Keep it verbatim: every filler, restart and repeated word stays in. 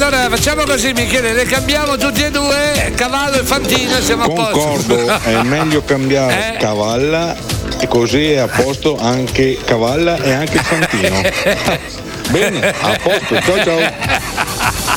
allora facciamo così, Michele, le cambiamo tutti e due, cavallo e fantina, siamo a posto. Concordo, è meglio cambiare Eh? cavalla e così è a posto anche cavalla e anche il fantino. Bene, a posto, ciao ciao.